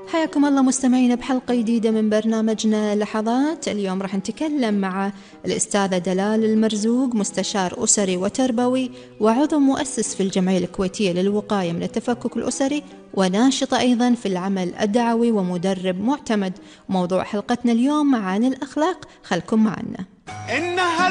حياكم الله مستمعين بحلقة جديدة من برنامجنا لحظات. اليوم راح نتكلم مع الأستاذة دلال المرزوق، مستشار أسري وتربوي وعضو مؤسس في الجمعية الكويتية للوقاية من التفكك الأسري، وناشطة أيضا في العمل الدعوي ومدرب معتمد. موضوع حلقتنا اليوم معاني الأخلاق، خلكم معنا.